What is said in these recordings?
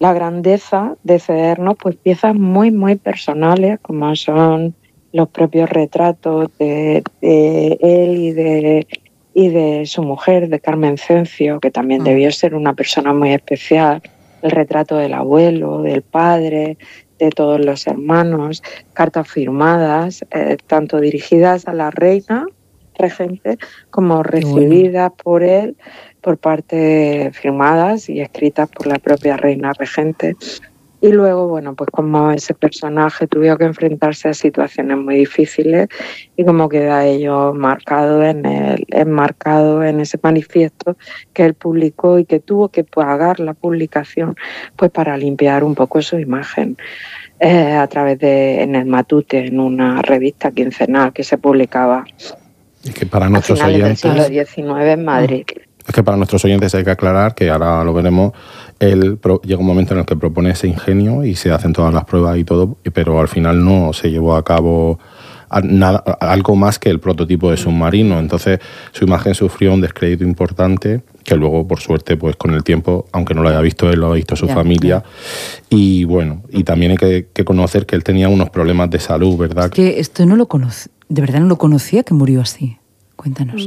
la grandeza de cedernos pues piezas muy, muy personales, como son los propios retratos de él y de su mujer, de Carmen Cencio, que también debió ser una persona muy especial, el retrato del abuelo, del padre, de todos los hermanos, cartas firmadas, tanto dirigidas a la reina regente como recibidas por él, por parte firmadas y escritas por la propia reina regente. Y luego, bueno, pues como ese personaje tuvo que enfrentarse a situaciones muy difíciles y como queda ello enmarcado en ese manifiesto que él publicó y que tuvo que pagar la publicación pues para limpiar un poco su imagen a través en el Matute, en una revista quincenal que se publicaba es que para nuestros a finales oyentes, del siglo XIX en Madrid. Es que para nuestros oyentes hay que aclarar que ahora lo veremos, llega un momento en el que propone ese ingenio y se hacen todas las pruebas y todo, pero al final no se llevó a cabo algo más que el prototipo de submarino. Entonces su imagen sufrió un descrédito importante que luego, por suerte, pues con el tiempo, aunque no lo haya visto él, lo ha visto su familia. Y bueno, y también hay que conocer que él tenía unos problemas de salud, ¿verdad? Es que esto no lo conoce, de verdad no lo conocía que murió así. Cuéntanos.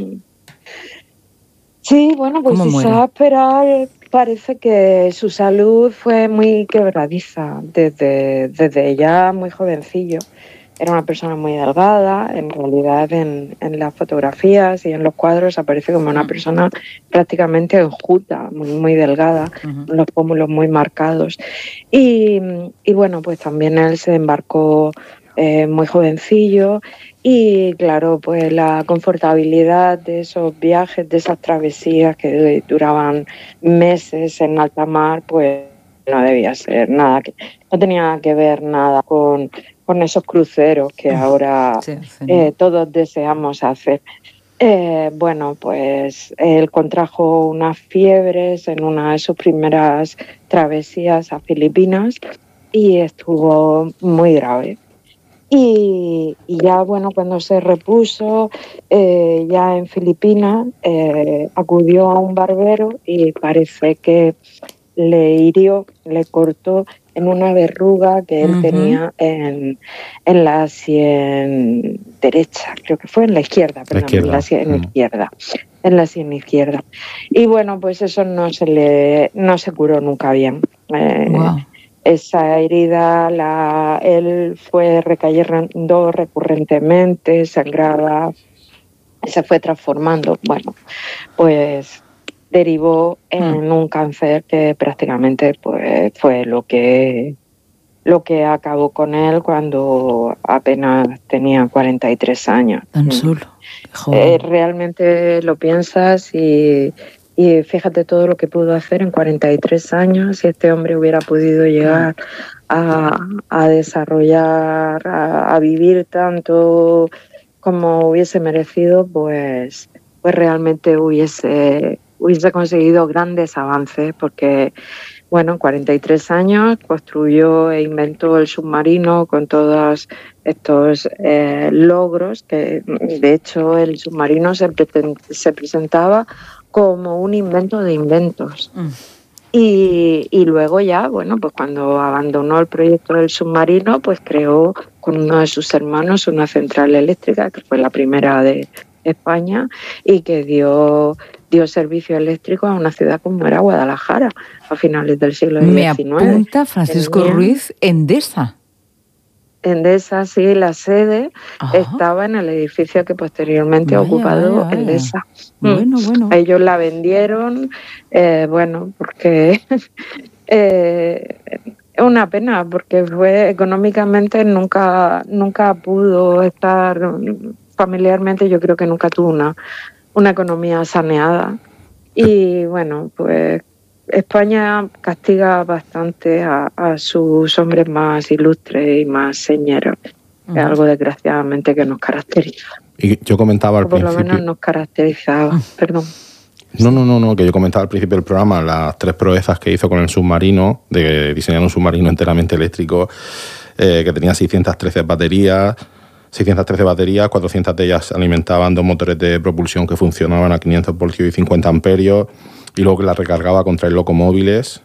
Sí, bueno, pues si se va a esperar, parece que su salud fue muy quebradiza desde ya muy jovencillo. Era una persona muy delgada, en realidad en las fotografías y en los cuadros aparece como una persona prácticamente enjuta, muy, muy delgada, con los pómulos muy marcados. Y bueno, pues también él se embarcó muy jovencillo y claro, pues la confortabilidad de esos viajes, de esas travesías que duraban meses en alta mar, pues no debía ser nada, no tenía que ver nada con esos cruceros que ahora todos deseamos hacer. Bueno, pues él contrajo unas fiebres en una de sus primeras travesías a Filipinas y estuvo muy grave. Y ya, bueno, cuando se repuso ya en Filipinas, acudió a un barbero y parece que le hirió, le cortó en una verruga que él tenía en la sien derecha, creo que fue en la izquierda, en la sien izquierda. Y bueno, pues eso no se curó nunca bien. Esa herida él fue recayendo recurrentemente, sangraba, se fue transformando. Bueno, pues derivó en un cáncer que prácticamente pues fue lo que acabó con él cuando apenas tenía 43 años. Tan solo. Realmente lo piensas y fíjate todo lo que pudo hacer en 43 años. Si este hombre hubiera podido llegar a desarrollar, a vivir tanto como hubiese merecido, pues realmente hubiese conseguido grandes avances, porque bueno, en 43 años construyó e inventó el submarino con todos estos logros, que de hecho el submarino se presentaba como un invento de inventos. Y luego ya, bueno, pues cuando abandonó el proyecto del submarino, pues creó con uno de sus hermanos una central eléctrica, que fue la primera de España y que dio servicio eléctrico a una ciudad como era Guadalajara a finales del siglo XIX. Me apunta Francisco Ruiz, Endesa. Endesa, sí, la sede estaba en el edificio que posteriormente ha ocupado Endesa. Bueno. Ellos la vendieron, porque es una pena, porque fue económicamente nunca pudo estar, familiarmente yo creo que nunca tuvo una economía saneada. Y bueno, pues España castiga bastante a sus hombres más ilustres y más señeros, que es algo desgraciadamente que nos caracteriza. Y yo comentaba al principio... Por lo menos nos caracterizaba, perdón. No, que yo comentaba al principio del programa las 3 proezas que hizo con el submarino, de diseñar un submarino enteramente eléctrico, que tenía 613 baterías, 400 de ellas alimentaban 2 motores de propulsión que funcionaban a 500 voltios y 50 amperios, y luego que las recargaba con 3 locomóviles